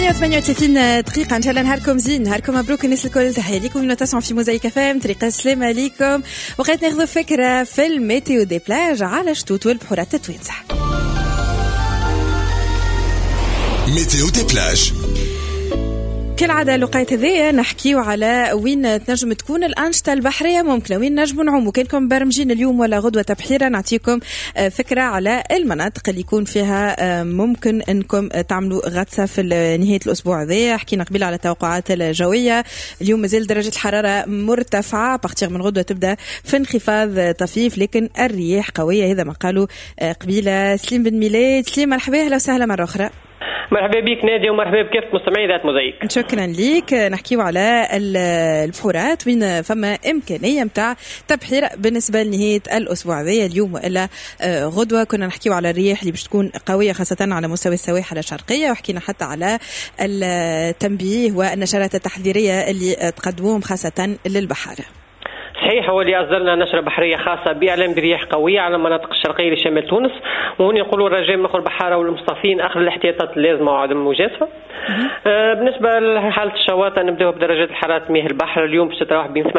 38 دقيقة إن شاء الله. نهاركم زين، نهاركم مبروك الناس الكل. تحية لكم من تسمعوا في موزايك فام. طريقة السلام عليكم. وقت ناخذ فكرة في الميتيو دي بلاج على شتوت والبحورات التوينسة. ميتيو دي بلاج كالعادة لقيت هذيا نحكيو على وين تنجم تكون الأنشطة البحرية ممكنة، وين نجم نعوموا. كانكم برمجين اليوم ولا غدوة تبحيرة نعطيكم فكرة على المناطق اللي يكون فيها ممكن أنكم تعملوا غطسة في نهاية الأسبوع هذيا. حكينا قبل على التوقعات الجوية. اليوم مازال درجة الحرارة مرتفعة، بختير من غدوة تبدأ في انخفاض طفيف لكن الرياح قوية. هذا ما قالوا قبيلة. سليم بن ميلاد. سليم مرحبا، أهلا وسهلا مرة أخرى. مرحبا بك نادية ومرحبا بكافة مستمعي ذات موزايك. شكرا ليك. نحكيو على البحورات وين فما إمكانية متاع تبحير بالنسبة لنهاية الأسبوع ذي اليوم وإلا غدوة. كنا نحكيو على الرياح اللي باش تكون قوية خاصة على مستوى السواحل الشرقية، وحكينا حتى على التنبيه والنشرات التحذيرية اللي تقدموهم خاصة للبحر. صحيح، هو اللي أصدرنا نشرة بحرية خاصة بإعلام برياح قوية على المناطق الشرقية لشمال تونس، وهنا يقولوا الرجاء من أخو البحارة والمصطفين أخذ الاحتياطات اللازمة وعدم المجازفة. بالنسبة لحالة الشواطئ نبدأ بدرجات الحرارة مياه البحر اليوم باش تتراوح بين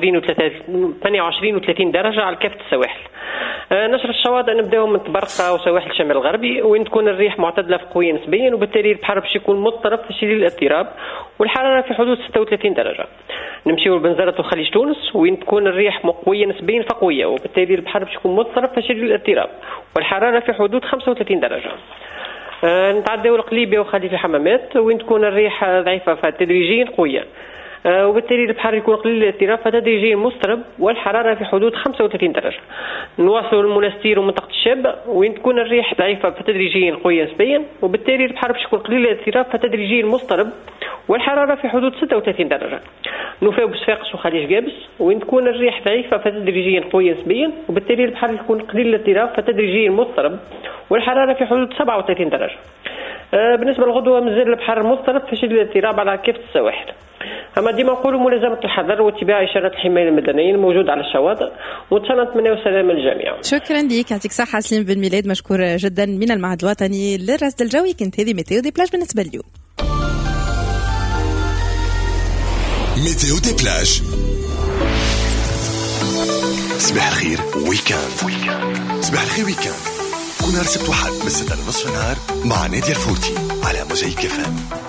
28 و 30 درجة على كافة السواحل. نشر الشواطئ نبداو من تبرقة وسواحل الشمال الغربي، وين تكون الريح معتدلة قوية نسبيا، وبالتالي البحر باش يكون مضطرب في شديد الاضطراب، والحرارة في حدود 36 درجة. نمشيو لبنزرت وخليج تونس وين تكون الريح قوية نسبيا فقوية، وبالتالي البحر باش يكون مضطرب في شديد الاضطراب، والحرارة في حدود 35 درجة. نتعداو القليبية وخليج الحمامات وين تكون الريح ضعيفة فتدريجيا قوية، وبالتالي البحر يكون قليل الاضطراب فتدريجيا مضطرب، والحرارة في حدود 35 درجة. نواصل المنستير ومنطقة الشاب وين تكون الريح ضعيفة فتدريجيا قوية نسبيا، وبالتالي البحر باش يكون قليل الاضطراب فتدريجيا مضطرب، والحرارة في حدود 36 درجة. نوفاو بصفاقس وخليج جابس وين تكون الريح ضعيفة فتدريجيا قوية نسبيا، وبالتالي البحر يكون قليل الاضطراب فتدريجيا مضطرب، والحرارة في حدود 37 درجة. بالنسبة للغدوة مازال البحر مضطرب في شديد الاضطراب على كافة السواحل. أما ديما نقولوا ملازمة الحذر واتباع إشارات الحماية المدنية الموجودة على الشواطئ، وتنتمنى السلام الجميع. شكرا لك، يعطيك صحة سليم بن ميلاد، مشكور جدا من المعهد الوطني للرصد الجوي. كنت هذه ميتيو دي بلاج بالنسبة اليوم. ميتيو دي بلاج. صباح الخير ويكاند. صباح الخير ويكاند كل نهار سبت وحد من 6:30 مع نادية الفورتي على موزايك فام.